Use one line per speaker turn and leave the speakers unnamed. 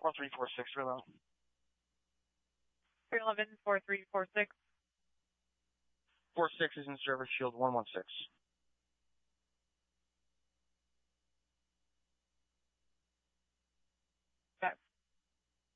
4346, reload.
311, 4346.
46 is in service, shield 116.